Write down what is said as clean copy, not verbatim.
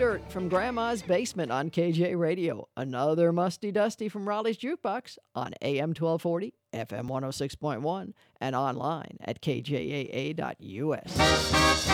Dirt from Grandma's Basement on KJ Radio. Another Musty Dusty from Raleigh's Jukebox on AM 1240, FM 106.1, and online at kjaa.us.